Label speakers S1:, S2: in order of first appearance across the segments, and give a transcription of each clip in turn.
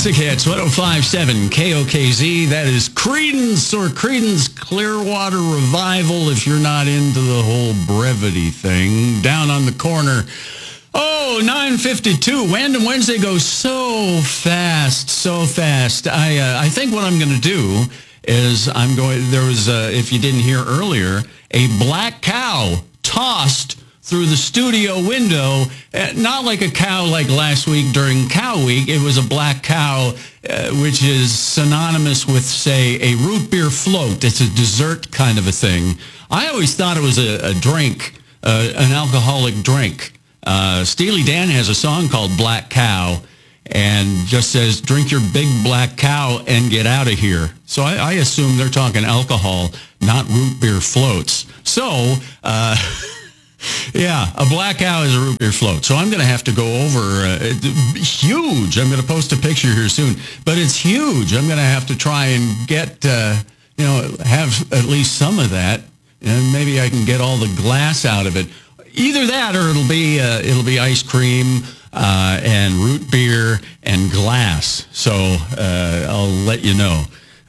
S1: Classic Hits, 105.7 KOKZ. That is Creedence or Creedence Clearwater Revival if you're not into the whole brevity thing. Down on the corner. Oh, 9:52. Random Wednesday goes so fast, so fast. I think what I'm going to do is there was, if you didn't hear earlier, a black cow tossed through the studio window, not like a cow like last week during Cow Week. It was a black cow, which is synonymous with, say, a root beer float. It's a dessert kind of a thing. I always thought it was a drink, an alcoholic drink. Steely Dan has a song called Black Cow and just says, drink your big black cow and get out of here. So I assume they're talking alcohol, not root beer floats. So, yeah, a black cow is a root beer float. So I'm going to have to go over, huge. I'm going to post a picture here soon, but it's huge. I'm going to have to try and get, have at least some of that, and maybe I can get all the glass out of it. Either that or it'll be ice cream and root beer and glass. So I'll let you know.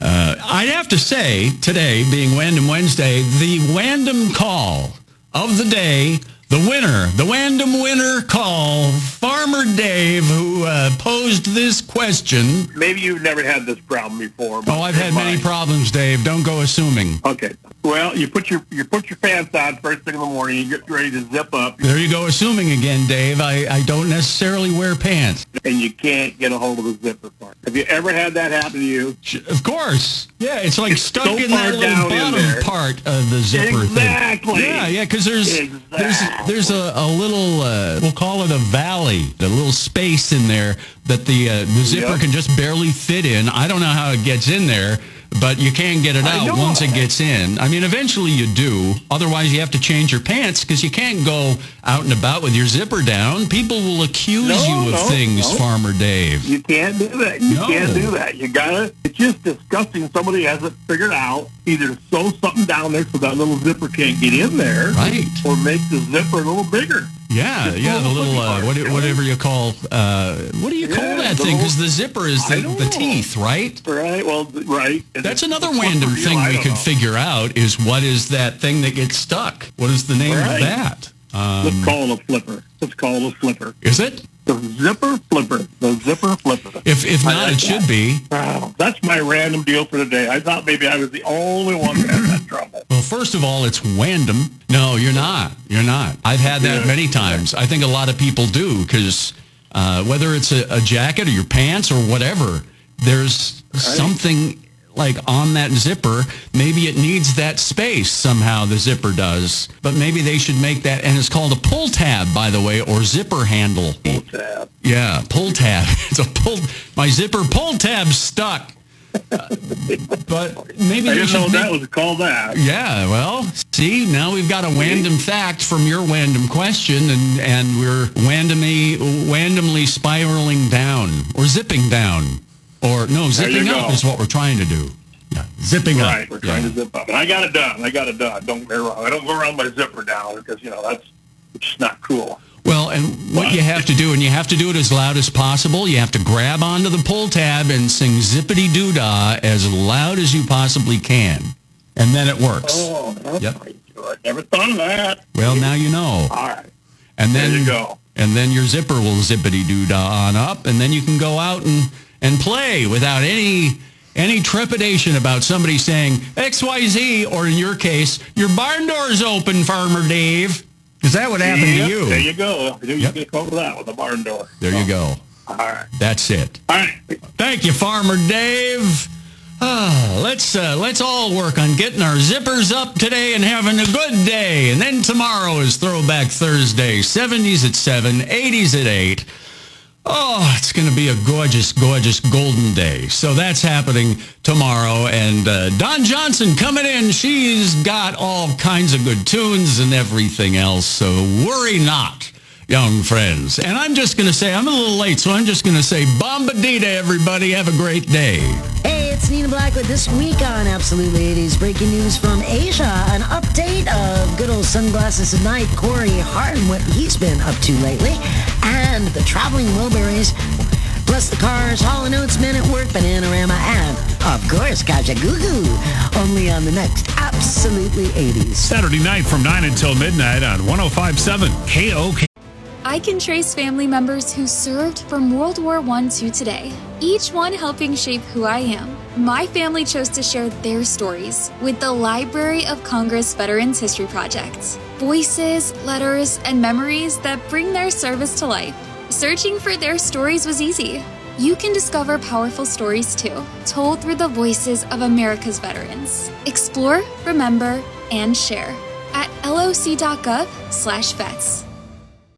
S1: I'd have to say today, being Wandom Wednesday, the Wandom call of the day, the Wandom winner call, Farmer Dave, who posed this question.
S2: Maybe you've never had this problem before.
S1: Oh, I've had many problems, Dave. Don't go assuming.
S2: Okay. Well, you put your pants on first thing in the morning. You get ready to zip up.
S1: There you go, assuming again, Dave. I don't necessarily wear pants.
S2: And you can't get a hold of the zipper part. Have you ever had that happen to you?
S1: Of course. Yeah, it's like stuck
S2: so
S1: in that little bottom part of the zipper
S2: exactly.
S1: thing. Yeah, because there's a little, we'll call it a valley, a little space in there that the zipper can just barely fit in. I don't know how it gets in there, but you can get it out once it gets in. I mean, eventually you do. Otherwise, you have to change your pants because you can't go out and about with your zipper down. People will accuse you of things, Farmer Dave.
S2: You can't do that. You can't do that. You gotta. It's just disgusting. Somebody hasn't figured out either sew something down there so that little zipper can't get in there,
S1: right? Or
S2: make the zipper a little bigger.
S1: Yeah, the little whatever you call what do you call that thing? Because the zipper is the teeth, right?
S2: Right. Well, right.
S1: That's another random thing we could figure out is what is that thing that gets stuck? What is the name of that?
S2: Let's call it a flipper. Let's call it a flipper.
S1: Is it?
S2: The zipper flipper. The zipper flipper.
S1: If not, it should be.
S2: Wow. That's my random deal for today. I thought maybe I was the only one that had that trouble.
S1: Well, first of all, it's random. No, you're not. You're not. I've had that many times. I think a lot of people do because whether it's a jacket or your pants or whatever, there's something like on that zipper. Maybe it needs that space somehow, the zipper does. But maybe they should make that, and it's called a pull tab, by the way, or zipper handle.
S2: Pull tab.
S1: Yeah, pull tab. It's a pull. My zipper pull tab's stuck. But maybe
S2: I didn't know that was called that.
S1: Yeah, well, see, now we've got a random fact from your random question, and we're randomly spiraling down, or zipping down. Or, no, zipping up is what we're trying to do. Yeah, zipping up.
S2: Right, we're trying to zip up. And I got it done. Don't get me wrong. I don't go around my zipper down because, that's just not cool.
S1: Well, and what you have to do, and you have to do it as loud as possible, you have to grab onto the pull tab and sing zippity-doo-dah as loud as you possibly can. And then it works.
S2: Oh, that's pretty good. Never thought of that.
S1: Well, now you know.
S2: All right.
S1: And then,
S2: there you go.
S1: And then your zipper will zippity-doo-dah on up, and then you can go out and play without any trepidation about somebody saying XYZ, or in your case, your barn door's open, Farmer Dave. Is that what happened to you?
S2: There you go. You get close to that with the barn door.
S1: There you go.
S2: All right.
S1: That's it.
S2: All right.
S1: Thank you, Farmer Dave. Let's all work on getting our zippers up today and having a good day. And then tomorrow is Throwback Thursday. 70s at 7, 80s at 8. Oh, it's going to be a gorgeous, gorgeous golden day. So that's happening tomorrow. And Don Johnson coming in. She's got all kinds of good tunes and everything else. So worry not, young friends. And I'm just going to say, I'm a little late, so I'm just going to say, Bombadita, everybody. Have a great day.
S3: Hey, it's Nina Black with This Week on Absolutely 80s. Breaking news from Asia. An update of good old Sunglasses at Night, Corey Hart, and what he's been up to lately. And the Traveling Wilburys. Plus the cars Marsh, Hall & Oates, Men at Work, Bananarama, and, of course, Kaja Gugu. Only on the next Absolutely 80s.
S4: Saturday night from 9 until midnight on 105.7 KOK.
S5: I can trace family members who served from World War I to today, each one helping shape who I am. My family chose to share their stories with the Library of Congress Veterans History Project. Voices, letters, and memories that bring their service to life. Searching for their stories was easy. You can discover powerful stories too, told through the voices of America's veterans. Explore, remember, and share at loc.gov/vets.